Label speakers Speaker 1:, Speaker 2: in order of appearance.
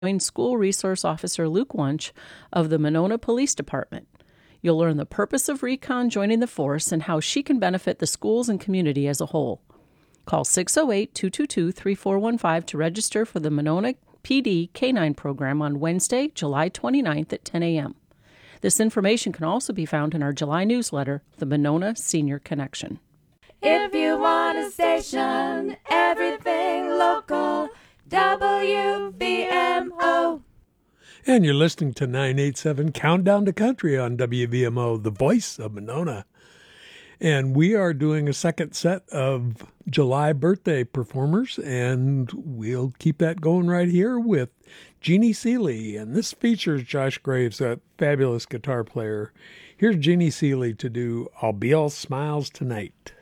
Speaker 1: join School Resource Officer Luke Wunsch of the Monona Police Department. You'll learn the purpose of Recon joining the force and how she can benefit the schools and community as a whole. Call 608-222-3415 to register for the Monona PD K-9 program on Wednesday, July 29th at 10 a.m. This information can also be found in our July newsletter, The Monona Senior Connection.
Speaker 2: If you want a station, everything local, WVMO.
Speaker 3: And you're listening to 987 Countdown to Country on WVMO, the voice of Monona. And we are doing a second set of July birthday performers, and we'll keep that going right here with Jeannie Seeley. And this features Josh Graves, a fabulous guitar player. Here's Jeannie Seeley to do I'll Be All Smiles Tonight.